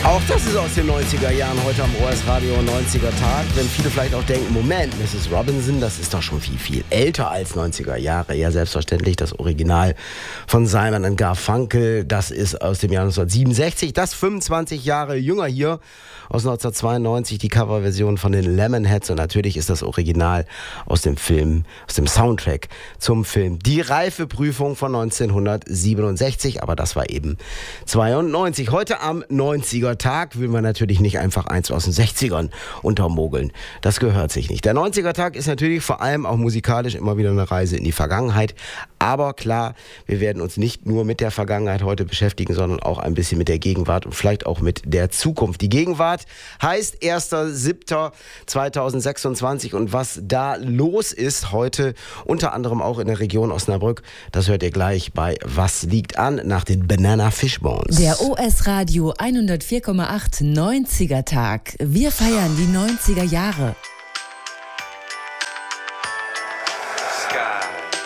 Auch das ist aus den 90er Jahren, heute am OS Radio 90er Tag. Wenn viele vielleicht auch denken, Moment, Mrs. Robinson, das ist doch schon viel, viel älter als 90er Jahre. Ja, selbstverständlich, das Original von Simon & Garfunkel, das ist aus dem Jahr 1967. Das 25 Jahre jünger hier, aus 1992, die Coverversion von den Lemonheads. Und natürlich ist das Original aus dem Film, aus dem Soundtrack zum Film Die Reifeprüfung von 1967. Aber das war eben 92. Heute am 90er Tag will man natürlich nicht einfach eins aus den 60ern untermogeln. Das gehört sich nicht. Der 90er Tag ist natürlich vor allem auch musikalisch immer wieder eine Reise in die Vergangenheit. Aber klar, wir werden uns nicht nur mit der Vergangenheit heute beschäftigen, sondern auch ein bisschen mit der Gegenwart und vielleicht auch mit der Zukunft. Die Gegenwart heißt 1.7.2026 und was da los ist heute, unter anderem auch in der Region Osnabrück, das hört ihr gleich bei Was liegt an nach den Banana Fishbones. Der OS Radio 104,8 90er Tag. Wir feiern die 90er Jahre. Sky.